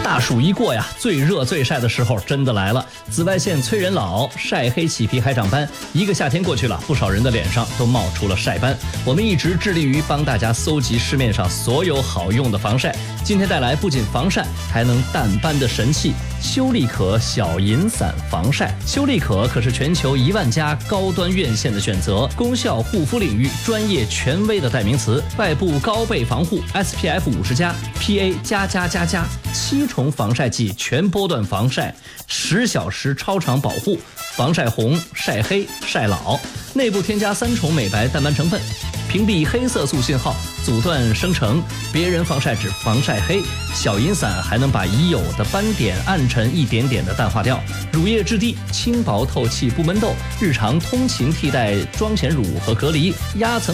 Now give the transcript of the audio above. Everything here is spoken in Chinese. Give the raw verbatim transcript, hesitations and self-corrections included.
大暑一过呀，最热最晒的时候真的来了。紫外线催人老，晒黑起皮还长斑。一个夏天过去了，不少人的脸上都冒出了晒斑。我们一直致力于帮大家搜集市面上所有好用的防晒。今天带来不仅防晒，还能淡斑的神器——修丽可小银伞防晒。修丽可可是全球一万家高端院线的选择，功效护肤领域专业权威的代名词。外部高倍防护 ，S P F 五十加 ，P A 加加加加，七重防晒剂全波段防晒，十小时超长保护，防晒红、晒黑、晒老。内部添加三重美白淡斑成分，屏蔽黑色素信号，阻断生成。别人防晒只防晒黑，小银伞还能把已有的斑点暗沉一点点的淡化掉。乳液质地轻薄透气不闷痘，日常通勤替代妆前乳和隔离，压层